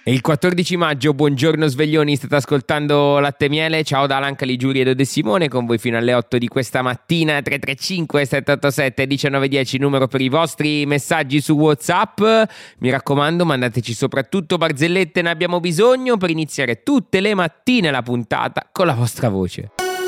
È il 14 maggio, buongiorno sveglioni, state ascoltando Latte e Miele, ciao da Alan Caligiuri ed De Simone, con voi fino alle 8 di questa mattina, 335 787 1910, numero per i vostri messaggi su WhatsApp. Mi raccomando, mandateci soprattutto barzellette, ne abbiamo bisogno per iniziare tutte le mattine la puntata con la vostra voce.